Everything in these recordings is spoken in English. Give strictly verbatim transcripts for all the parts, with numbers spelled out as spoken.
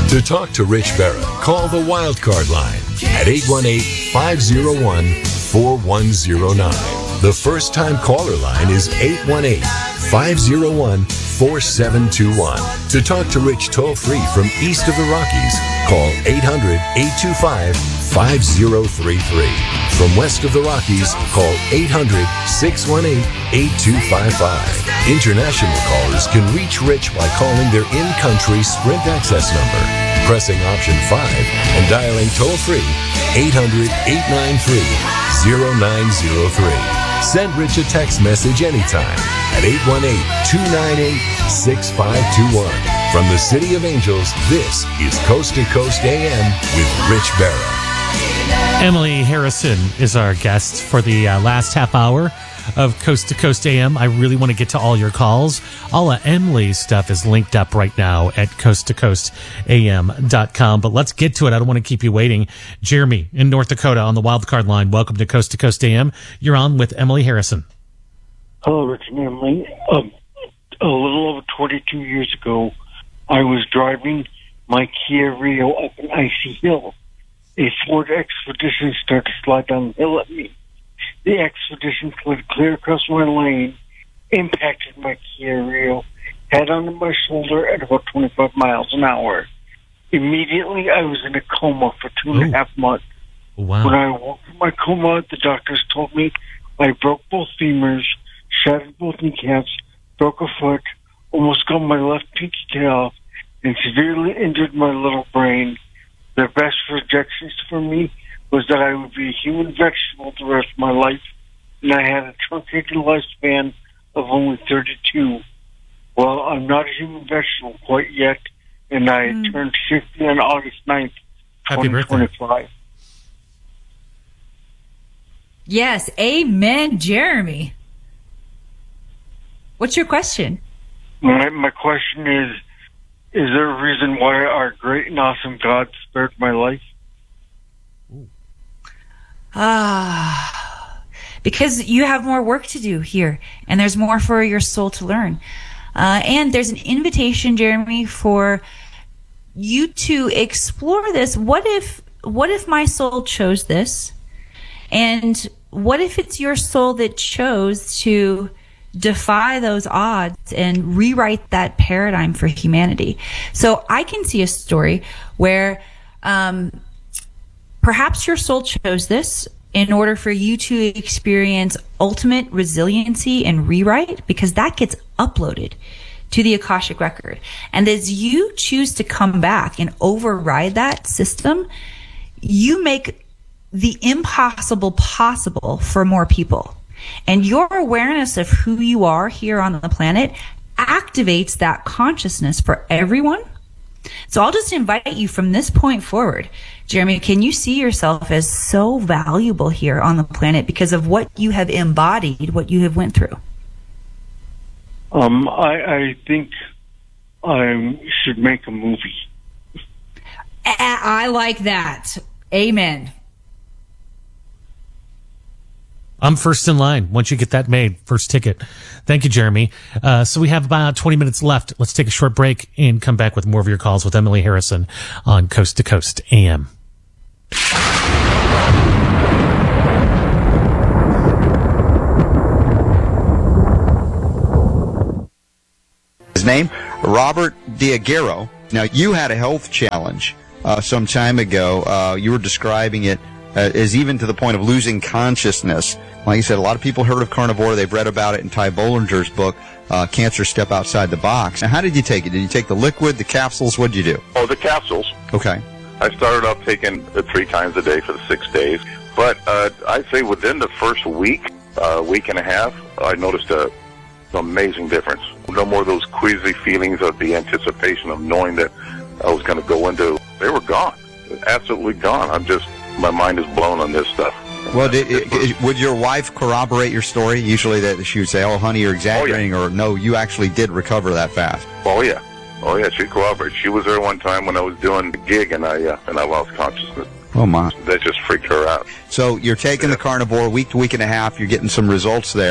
To talk to Rich Berra, call the Wildcard line at eight one eight, five oh one, four one oh nine. The first-time caller line is eight one eight, five oh one, four seven two one. To talk to Rich toll-free from east of the Rockies, call eight hundred, eight two five, five oh three three. From west of the Rockies, call eight hundred, six one eight, eight two five five. International callers can reach Rich by calling their in-country Sprint access number, pressing option five, and dialing toll-free eight hundred, eight nine three, oh nine oh three. Send Rich a text message anytime at eight one eight, two nine eight, six five two one. From the City of Angels, this is Coast to Coast A M with Rich Berra. Emily Harrison is our guest for the uh, last half hour of Coast to Coast A M. I really want to get to all your calls. All of Emily's stuff is linked up right now at coast to coast a m dot com. But let's get to it. I don't want to keep you waiting. Jeremy in North Dakota on the wildcard line. Welcome to Coast to Coast A M. You're on with Emily Harrison. Hello, Rich and Emily. Um, a little over twenty-two years ago, I was driving my Kia Rio up an icy hill. A Ford Expedition started to slide down the hill at me. The Expedition slid clear across my lane, impacted my Kia Rio, head onto my shoulder at about twenty-five miles an hour. Immediately, I was in a coma for two and Ooh. a half months. Wow. When I woke from my coma, the doctors told me I broke both femurs, shattered both kneecaps, broke a foot, almost got my left pinky tail off, and severely injured my little brain. Their best projections for me was that I would be a human vegetable the rest of my life, and I had a truncated lifespan of only thirty-two. Well, I'm not a human vegetable quite yet, and I mm. turned fifty on August ninth, Happy twenty twenty-five. birthday. Yes, amen, Jeremy. What's your question? My, my question is, is there a reason why our great and awesome God spared my life? Ah, because you have more work to do here, and there's more for your soul to learn. Uh, and there's an invitation, Jeremy, for you to explore this. What if, what if my soul chose this? And what if it's your soul that chose to defy those odds and rewrite that paradigm for humanity? So I can see a story where um, perhaps your soul chose this in order for you to experience ultimate resiliency and rewrite, because that gets uploaded to the Akashic record. And as you choose to come back and override that system, you make the impossible possible for more people. And your awareness of who you are here on the planet activates that consciousness for everyone. So I'll just invite you from this point forward. Jeremy, can you see yourself as so valuable here on the planet because of what you have embodied, what you have went through? Um, I, I think I should make a movie. I, I like that. Amen. I'm first in line. Once you get that made, first ticket. Thank you, Jeremy. Uh, so we have about twenty minutes left. Let's take a short break and come back with more of your calls with Emily Harrison on Coast to Coast A M. His name, Robert Diaghiero. Now, you had a health challenge uh, some time ago. Uh, you were describing it uh, as even to the point of losing consciousness. Like you said, a lot of people heard of carnivore. They've read about it in Ty Bollinger's book, uh, Cancer Step Outside the Box. Now, how did you take it? Did you take the liquid, the capsules? What did you do? Oh, the capsules. Okay. I started off taking it three times a day for the six days. But uh, I'd say within the first week, uh, week and a half, I noticed a an amazing difference. No more of those queasy feelings of the anticipation of knowing that I was going to go into. They were gone. Absolutely gone. I'm just, my mind is blown on this stuff. Well, did, it, would your wife corroborate your story? Usually that she would say, oh, honey, you're exaggerating, oh, yeah. or no, you actually did recover that fast. Oh, yeah. Oh, yeah, she corroborated. She was there one time when I was doing the gig, and I uh, and I lost consciousness. Oh, my. That just freaked her out. So you're taking yeah. the carnivore week to week and a half. You're getting some results there.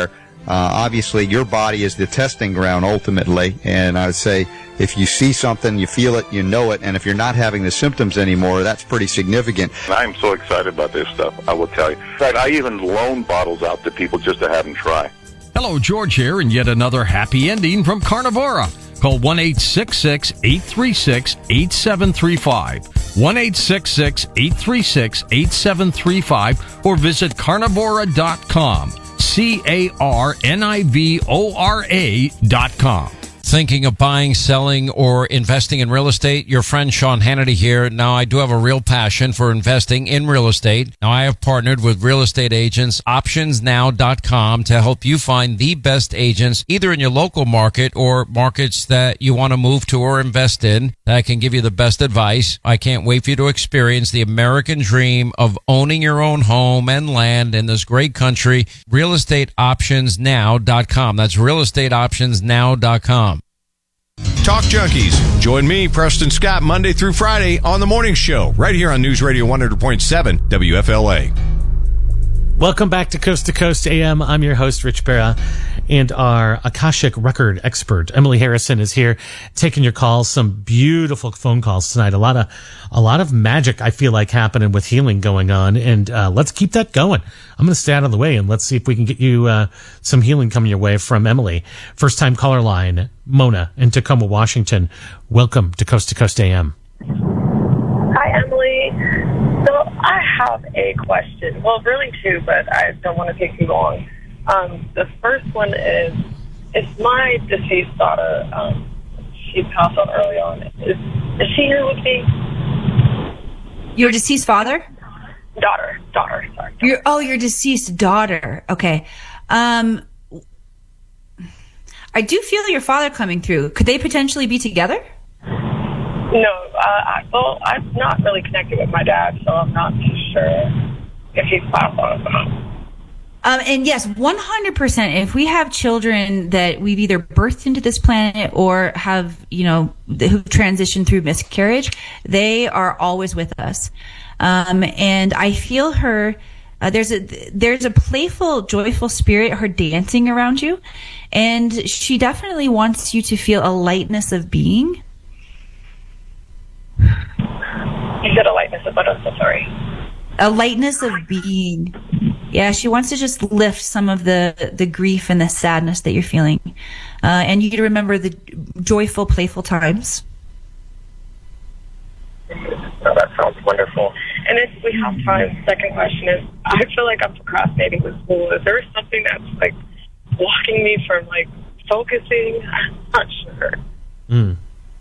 obviously, your body is the testing ground ultimately, and I would say if you see something, you feel it, you know it, and if you're not having the symptoms anymore, that's pretty significant. I'm so excited about this stuff, I will tell you. In fact, I even loan bottles out to people just to have them try. Hello, George here, and yet another happy ending from Carnivora. Call one eight six six, eight three six, eight seven three five, one eight six six, eight three six, eight seven three five, or visit carnivora dot com, C A R N I V O R A dot com. Thinking of buying, selling, or investing in real estate? Your friend Sean Hannity here. Now, I do have a real passion for investing in real estate. Now, I have partnered with real estate agents, options now dot com, to help you find the best agents, either in your local market or markets that you want to move to or invest in, that can give you the best advice. I can't wait for you to experience the American dream of owning your own home and land in this great country. real estate options now dot com. That's real estate options now dot com. Talk Junkies. Join me, Preston Scott, Monday through Friday on The Morning Show, right here on News Radio one hundred point seven W F L A. Welcome back to Coast to Coast A M. I'm your host, Rich Berra, and our Akashic record expert, Emily Harrison, is here taking your calls. Some beautiful phone calls tonight. A lot of, a lot of magic, I feel like, happening with healing going on, and uh, let's keep that going. I'm going to stay out of the way, and let's see if we can get you uh, some healing coming your way from Emily. First time caller line, Mona in Tacoma, Washington. Welcome to Coast to Coast A M. Hi, Emily. So I have a question. Well, really two, but I don't want to take too long. Um, the first one is, if my deceased daughter, um, she passed on early on, is, is she here with me? Your deceased father? Daughter. Daughter, sorry. Daughter. Your, oh, your deceased daughter. Okay. Um, I do feel your father coming through. Could they potentially be together? No, uh, I, well, I'm not really connected with my dad, so I'm not too sure if he's passed on or not. Um, and yes, one hundred percent. If we have children that we've either birthed into this planet or have, you know, who transitioned through miscarriage, they are always with us. Um, and I feel her. Uh, there's a there's a playful, joyful spirit, her dancing around you, and she definitely wants you to feel a lightness of being. You said a lightness of what? I'm so sorry. A lightness of being. Yeah, she wants to just lift some of the, the grief and the sadness that you're feeling. Uh, and you to remember the joyful, playful times. Oh, that sounds wonderful. And if we have time, second question is, I feel like I'm procrastinating with school. Is there something that's, like, blocking me from, like, focusing? I'm not sure. Mm.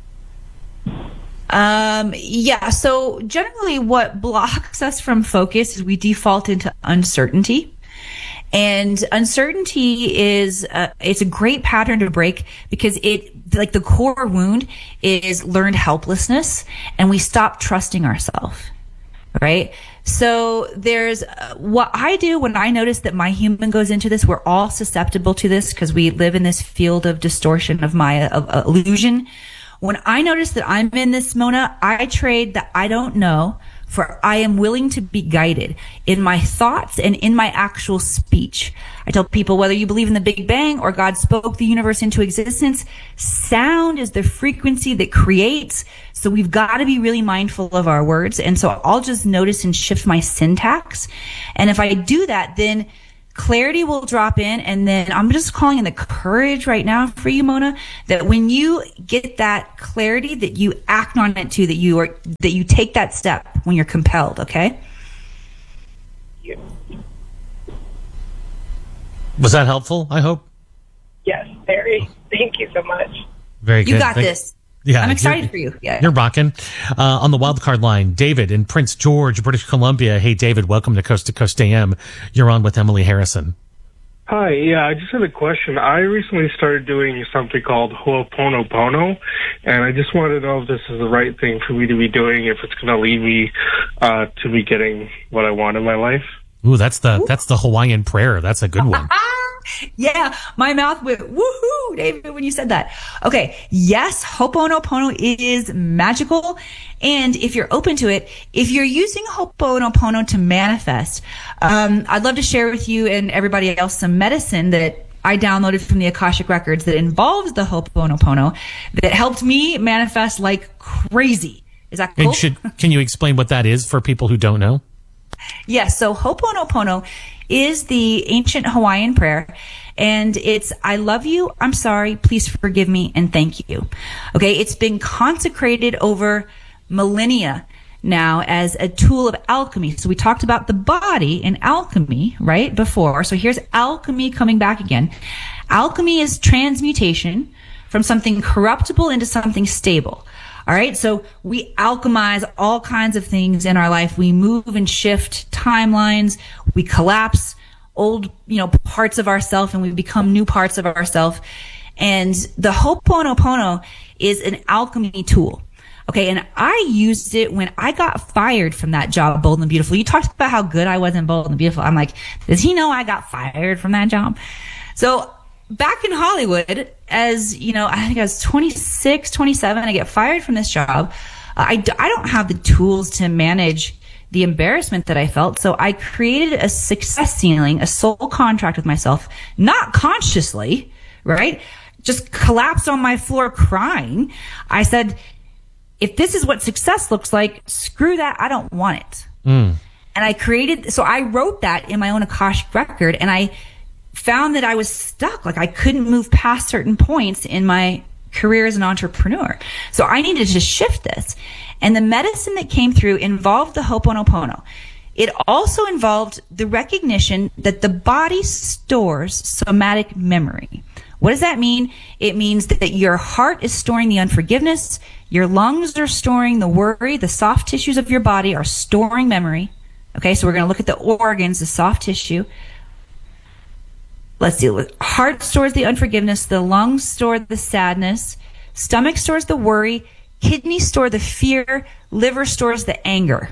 Um, yeah, so generally what blocks us from focus is we default into uncertainty. And uncertainty is, uh, it's a great pattern to break because it, like the core wound is learned helplessness and we stop trusting ourselves, right? So there's uh, what I do when I notice that my human goes into this, we're all susceptible to this because we live in this field of distortion of my of illusion. When I notice that I'm in this, Mona, I trade that I don't know for I am willing to be guided in my thoughts and in my actual speech. I tell people whether you believe in the Big Bang or God spoke the universe into existence, sound is the frequency that creates. So we've got to be really mindful of our words. And so I'll just notice and shift my syntax. And if I do that, then clarity will drop in, and then I'm just calling in the courage right now for you, Mona, that when you get that clarity, that you act on it too, that you are, that you take that step when you're compelled, okay? Yeah. Was that helpful, I hope? Yes, very. Thank you so much. Very good. You got Thank- this. Yeah, I'm excited for you. Yeah. You're rocking. Uh, on the wildcard line, David in Prince George, British Columbia. Hey, David, welcome to Coast to Coast A M. You're on with Emily Harrison. Hi, yeah, I just had a question. I recently started doing something called Ho'oponopono, and I just want to know if this is the right thing for me to be doing, if it's going to lead me uh, to be getting what I want in my life. Ooh, that's the Ooh. that's the Hawaiian prayer. That's a good one. Yeah, my mouth went woohoo, David, when you said that. Okay, yes, Ho'oponopono is magical. And if you're open to it, if you're using Ho'oponopono to manifest, um, I'd love to share with you and everybody else some medicine that I downloaded from the Akashic Records that involves the Ho'oponopono that helped me manifest like crazy. Is that cool? And should, can you explain what that is for people who don't know? Yes. So Ho'oponopono is the ancient Hawaiian prayer. And it's, I love you, I'm sorry, please forgive me, and thank you. Okay, it's been consecrated over millennia now as a tool of alchemy. So we talked about the body and alchemy, right, before. So here's alchemy coming back again. Alchemy is transmutation from something corruptible into something stable. All right, so we alchemize all kinds of things in our life. We move and shift timelines. We collapse old, you know, parts of ourself and we become new parts of ourself. And the Ho'oponopono is an alchemy tool. Okay. And I used it when I got fired from that job, Bold and Beautiful. You talked about how good I was in Bold and Beautiful. I'm like, does he know I got fired from that job? So back in Hollywood, as you know, I think I was twenty-six, twenty-seven, I get fired from this job. Uh, I, I don't have the tools to manage the embarrassment that I felt. So I created a success ceiling, a soul contract with myself, not consciously, right? Just collapsed on my floor crying. I said, if this is what success looks like, screw that. I don't want it. Mm. And I created, so I wrote that in my own Akashic record, and I found that I was stuck. Like I couldn't move past certain points in my career as an entrepreneur. So I needed to shift this. And the medicine that came through involved the Ho'oponopono. It also involved the recognition that the body stores somatic memory. What does that mean? It means that your heart is storing the unforgiveness, your lungs are storing the worry, the soft tissues of your body are storing memory. Okay, so we're going to look at the organs, the soft tissue. Let's deal with heart stores the unforgiveness, the lungs store the sadness, stomach stores the worry, kidney store the fear, liver stores the anger.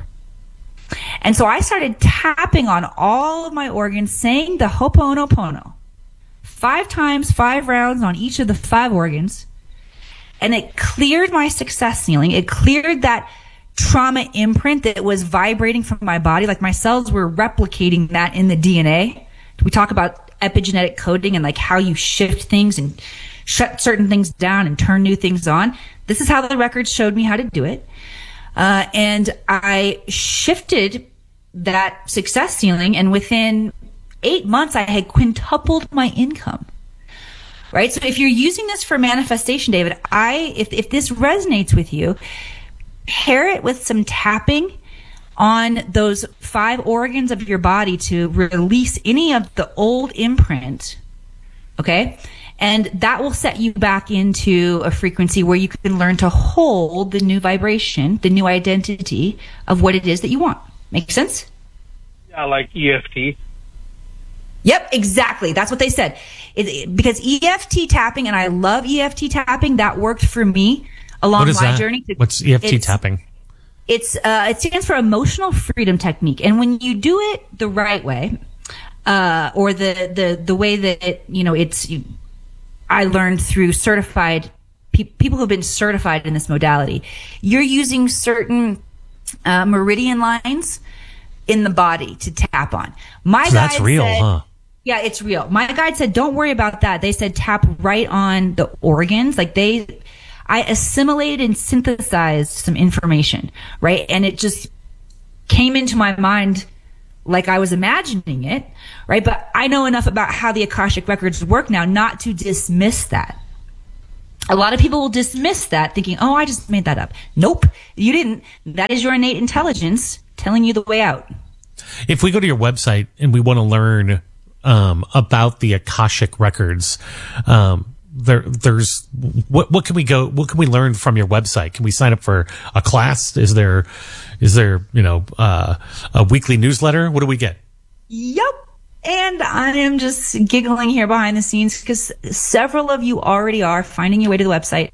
And so I started tapping on all of my organs, saying the Ho'oponopono five times, five rounds on each of the five organs. And it cleared my success ceiling. It cleared that trauma imprint that was vibrating from my body. Like my cells were replicating that in the D N A. We talk about epigenetic coding and like how you shift things and shut certain things down and turn new things on. This is how the records showed me how to do it. Uh, and I shifted that success ceiling, and within eight months, I had quintupled my income. Right? So if you're using this for manifestation, David, I, if, if this resonates with you, pair it with some tapping on those five organs of your body to release any of the old imprint. Okay? And that will set you back into a frequency where you can learn to hold the new vibration, the new identity of what it is that you want. Make sense? Yeah, like E F T. Yep, exactly. That's what they said. It, it, because E F T tapping, and I love E F T tapping, that worked for me along what is my that? journey. To, What's E F T it's, tapping? It's uh, it stands for Emotional Freedom Technique, and when you do it the right way, uh, or the the the way that it, you know, it's. You, I learned through certified pe- people who've been certified in this modality. You're using certain uh, meridian lines in the body to tap on. My so that's real, said, huh? Yeah, it's real. My guide said, don't worry about that. They said tap right on the organs. Like they, I assimilated and synthesized some information, right? And it just came into my mind like I was imagining it, right? But I know enough about how the Akashic Records work now not to dismiss that. A lot of people will dismiss that thinking, oh, I just made that up. Nope, you didn't. That is your innate intelligence telling you the way out. If we go to your website and we want to learn um, about the Akashic Records, um, there, there's what, what can we go, what can we learn from your website? Can we sign up for a class? Is there, is there, you know, uh, a weekly newsletter? What do we get? Yep. And I am just giggling here behind the scenes because several of you already are finding your way to the website.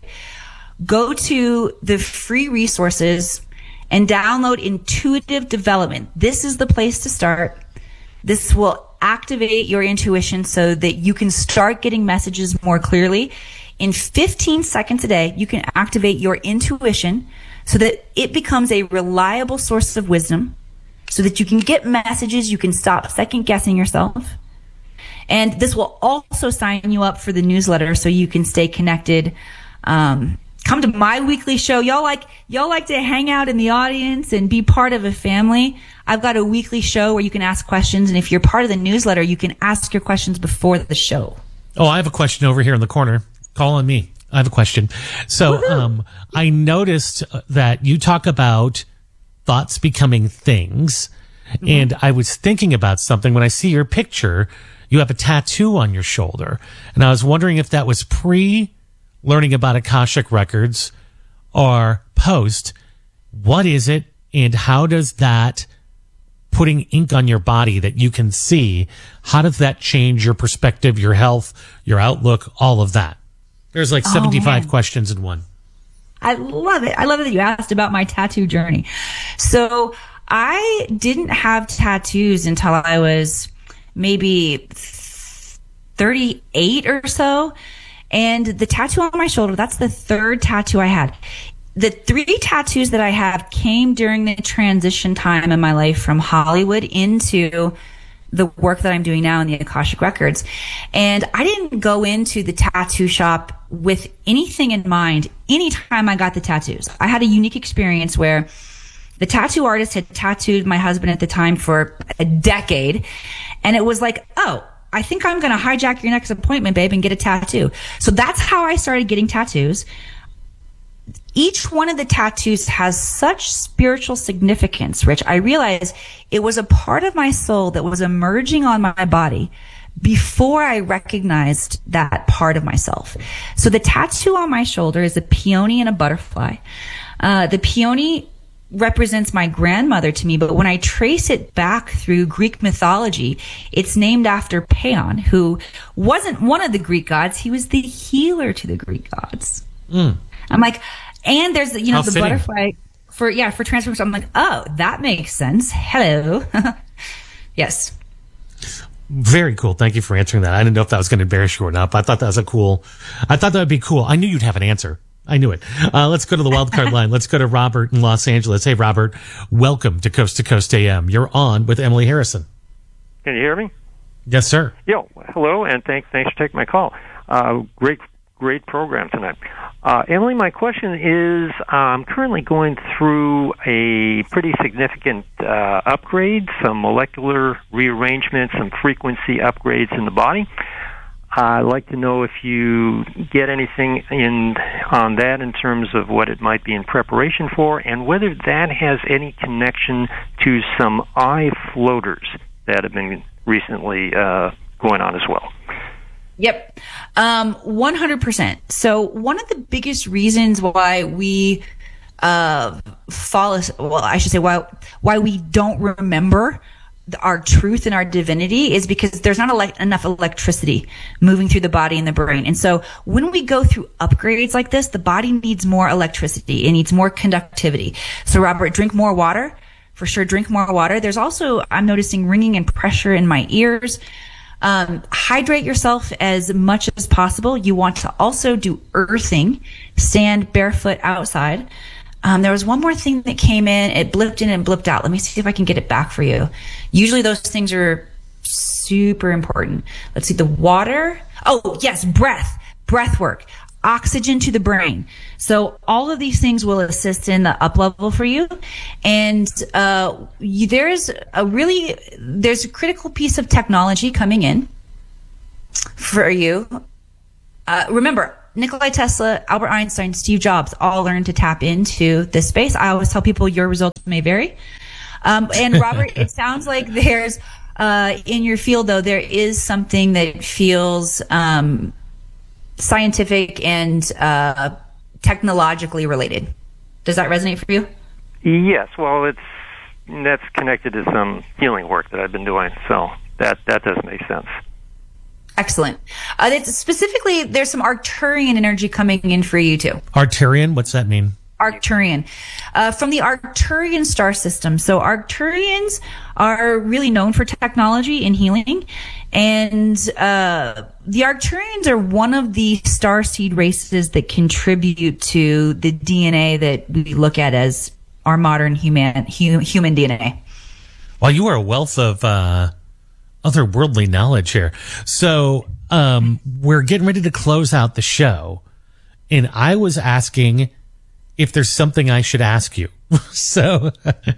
Go to the free resources and download Intuitive Development. This is the place to start. This will activate your intuition so that you can start getting messages more clearly. In fifteen seconds a day, you can activate your intuition so that it becomes a reliable source of wisdom, so that you can get messages, you can stop second guessing yourself. And this will also sign you up for the newsletter so you can stay connected. Um, come to my weekly show. Y'all like, y'all like to hang out in the audience and be part of a family. I've got a weekly show where you can ask questions. And if you're part of the newsletter, you can ask your questions before the show. Oh, I have a question over here in the corner. Call on me. I have a question. So, um, I noticed that you talk about thoughts becoming things. Mm-hmm. And I was thinking about something when I see your picture. You have a tattoo on your shoulder. And I was wondering if that was pre learning about Akashic Records or post. What is it? And how does that putting ink on your body that you can see, how does that change your perspective, your health, your outlook, all of that? There's like seventy-five oh, questions in one. I love it. I love it that you asked about my tattoo journey. So I didn't have tattoos until I was maybe thirty-eight or so. And the tattoo on my shoulder, that's the third tattoo I had. The three tattoos that I have came during the transition time in my life from Hollywood into the work that I'm doing now in the Akashic Records. And I didn't go into the tattoo shop with anything in mind anytime I got the tattoos. I had a unique experience where the tattoo artist had tattooed my husband at the time for a decade. And it was like, oh, I think I'm going to hijack your next appointment, babe, and get a tattoo. So that's how I started getting tattoos. Each one of the tattoos has such spiritual significance, Rich. I realized it was a part of my soul that was emerging on my body before I recognized that part of myself. So the tattoo on my shoulder is a peony and a butterfly. Uh, the peony represents my grandmother to me, but when I trace it back through Greek mythology, it's named after Paon, who wasn't one of the Greek gods. He was the healer to the Greek gods. Mm. I'm like, and there's, you know, How the fitting. Butterfly for, yeah, for transformation. I'm like, oh, that makes sense. Hello. Yes. Very cool. Thank you for answering that. I didn't know if that was going to embarrass you or not, but I thought that was a cool, I thought that would be cool. I knew you'd have an answer. I knew it. Uh, let's go to the wildcard line. Let's go to Robert in Los Angeles. Hey, Robert, welcome to Coast to Coast A M. You're on with Emily Harrison. Can you hear me? Yes, sir. Yo, hello, and thanks, thanks for taking my call. Uh, great, great program tonight. Uh, Emily, my question is, I'm currently going through a pretty significant uh, upgrade, some molecular rearrangement, some frequency upgrades in the body. I'd like to know if you get anything in on that in terms of what it might be in preparation for, and whether that has any connection to some eye floaters that have been recently uh, going on as well. Yep. Um, one hundred percent. So one of the biggest reasons why we uh, fall, as- well, I should say why, why we don't remember our truth and our divinity is because there's not ele- enough electricity moving through the body and the brain. And so when we go through upgrades like this, the body needs more electricity. It needs more conductivity. So Robert, drink more water. For sure, drink more water. There's also, I'm noticing ringing and pressure in my ears. Um, hydrate yourself as much as possible. You want to also do earthing. Stand barefoot outside. Um, there was one more thing that came in. It blipped in and blipped out. Let me see if I can get it back for you. Usually those things are super important. Let's see, the water. Oh, yes, breath. Breath work. Oxygen to the brain. So all of these things will assist in the up level for you. And uh, you, there's a really, there's a critical piece of technology coming in for you. Uh, remember, Nikola Tesla, Albert Einstein, Steve Jobs all learned to tap into this space. I always tell people your results may vary. Um, and Robert, it sounds like there's, uh, in your field though, there is something that feels, um, scientific and, uh, technologically related. Does that resonate for you? Yes. Well, it's, that's connected to some healing work that I've been doing. So that, that does make sense. Excellent. Uh, it's specifically, there's some Arcturian energy coming in for you too. Arcturian? What's that mean? Arcturian. Uh, from the Arcturian star system. So Arcturians are really known for technology and healing. And uh, the Arcturians are one of the starseed races that contribute to the D N A that we look at as our modern human, hu- human D N A. Well, you are a wealth of... Uh otherworldly knowledge here. So um, we're getting ready to close out the show, and I was asking if there's something I should ask you. So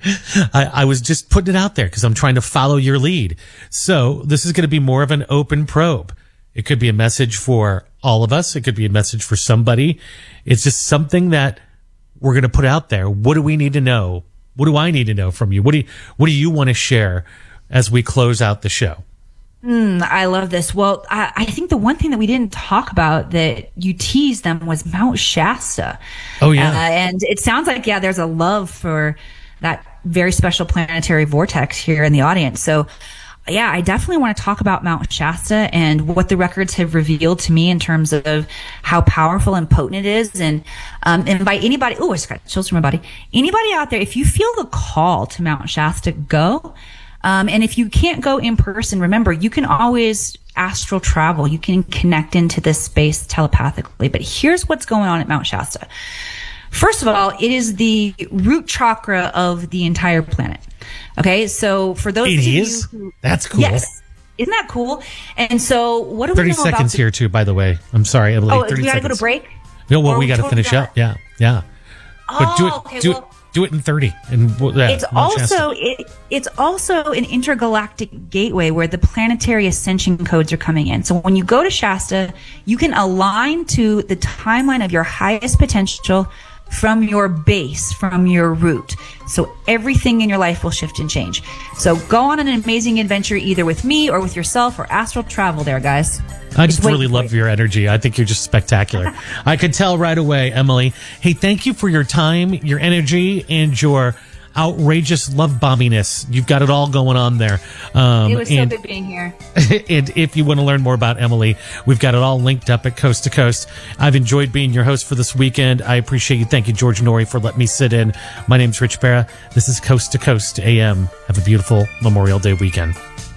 I, I was just putting it out there because I'm trying to follow your lead. So this is going to be more of an open probe. It could be a message for all of us. It could be a message for somebody. It's just something that we're going to put out there. What do we need to know? What do I need to know from you? What do you, what do you want to share as we close out the show? Mm, I love this. Well, I, I think the one thing that we didn't talk about that you teased them was Mount Shasta. Oh, yeah. Uh, and it sounds like, yeah, there's a love for that very special planetary vortex here in the audience. So, yeah, I definitely want to talk about Mount Shasta and what the records have revealed to me in terms of how powerful and potent it is. And um, invite anybody, oh, I just got chills from my body. Anybody out there, if you feel the call to Mount Shasta, go. Um, and if you can't go in person, remember, you can always astral travel. You can connect into this space telepathically. But here's what's going on at Mount Shasta. First of all, it is the root chakra of the entire planet. Okay, so for those it of you is? who, That's cool. Yes. Isn't that cool? And so what do we know thirty seconds about the, here, too, by the way. I'm sorry, Emily. Oh, thirty we got to seconds. go to break? No, well, Or we got to totally finish done? up. Yeah, yeah. Oh, But do it, okay, do, well, it, do it in thirty. And we'll- yeah, it's Mount Shasta. also it, it's also an intergalactic gateway where the planetary ascension codes are coming in. So when you go to Shasta, you can align to the timeline of your highest potential from your base, from your root. So everything in your life will shift and change. So go on an amazing adventure either with me or with yourself or astral travel there, guys. I just It's waiting really for love you. your energy. I think you're just spectacular. I could tell right away, Emily. Hey, thank you for your time, your energy, and your outrageous love bombiness. You've got it all going on there. Um, It was so and, good being here. and if you want to learn more about Emily, we've got it all linked up at Coast to Coast. I've enjoyed being your host for this weekend. I appreciate you. Thank you, George Norrie, for letting me sit in. My name's Rich Barra. This is Coast to Coast A M. Have a beautiful Memorial Day weekend.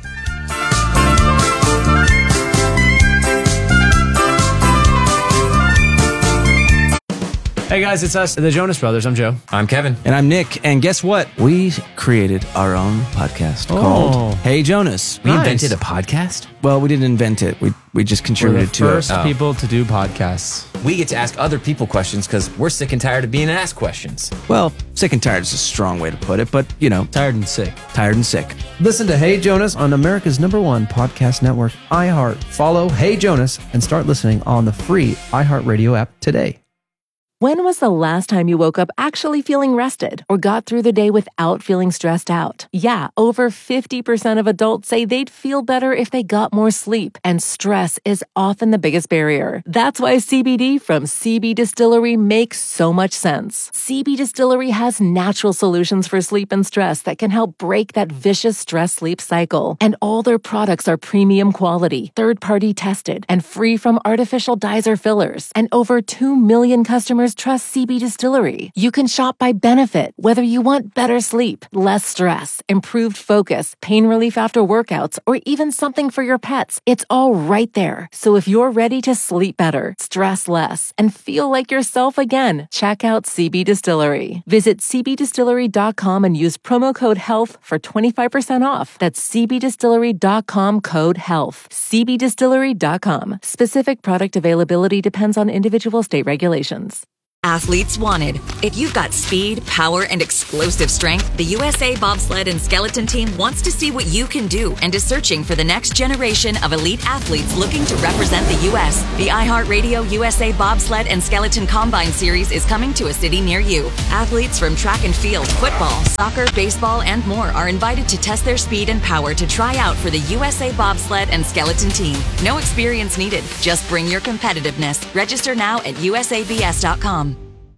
Hey guys, it's us, the Jonas Brothers. I'm Joe. I'm Kevin. And I'm Nick. And guess what? We created our own podcast Oh. called Hey Jonas. We invented a podcast? Well, we didn't invent it. We we just We're contributed the to first it. people to do podcasts. We get to ask other people questions because we're sick and tired of being asked questions. Well, sick and tired is a strong way to put it, but you know, Tired and sick. tired and sick. Listen to Hey Jonas on America's number one podcast network, iHeart. Follow Hey Jonas and start listening on the free iHeartRadio app today. When was the last time you woke up actually feeling rested or got through the day without feeling stressed out? Yeah, over fifty percent of adults say they'd feel better if they got more sleep, and stress is often the biggest barrier. That's why C B D from C B Distillery makes so much sense. C B Distillery has natural solutions for sleep and stress that can help break that vicious stress-sleep cycle. And all their products are premium quality, third-party tested, and free from artificial dyes or fillers. And over two million customers trust C B Distillery. You can shop by benefit, whether you want better sleep, less stress, improved focus, pain relief after workouts, or even something for your pets. It's all right there. So if you're ready to sleep better, stress less, and feel like yourself again, check out C B Distillery. Visit c b distillery dot com and use promo code HEALTH for twenty-five percent off. That's c b distillery dot com code HEALTH. c b distillery dot com. Specific product availability depends on individual state regulations. Athletes wanted. If you've got speed, power, and explosive strength, the U S A Bobsled and Skeleton Team wants to see what you can do and is searching for the next generation of elite athletes looking to represent the U S. The iHeartRadio U S A Bobsled and Skeleton Combine Series is coming to a city near you. Athletes from track and field, football, soccer, baseball, and more are invited to test their speed and power to try out for the U S A Bobsled and Skeleton Team. No experience needed. Just bring your competitiveness. Register now at U S A B S dot com.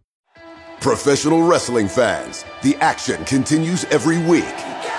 Professional wrestling fans, the action continues every week.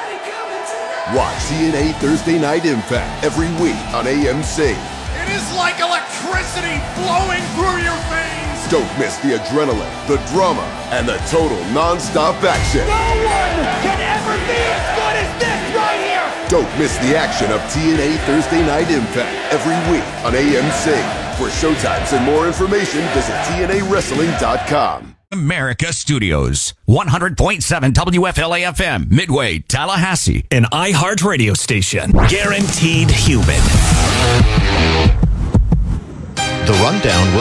Watch T N A Thursday Night Impact every week on A M C. It is like electricity flowing through your veins. Don't miss the adrenaline, the drama, and the total non-stop action. No one can ever be as good as this right here. Don't miss the action of T N A Thursday Night Impact every week on A M C. For showtimes and more information, visit T N A wrestling dot com. America Studios, one hundred point seven W F L A F M, Midway, Tallahassee. An iHeart radio station. Guaranteed human. The Rundown will